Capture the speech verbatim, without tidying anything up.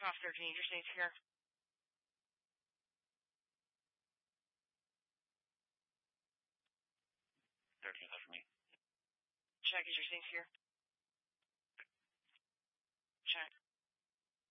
Off thirteen, your sneeze here. thirteen, is that for me? Check, is your sneeze here?